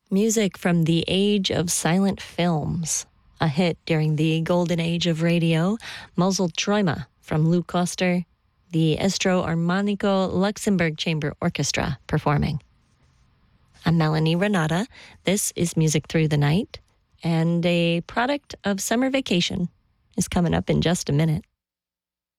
Music from the age of silent films. A hit during the golden age of radio, Muzzled Träume from Lou Koster, the Estro Armonico Luxembourg Chamber Orchestra performing. I'm Melanie Renata. This is Music Through the Night, and a product of summer vacation is coming up in just a minute.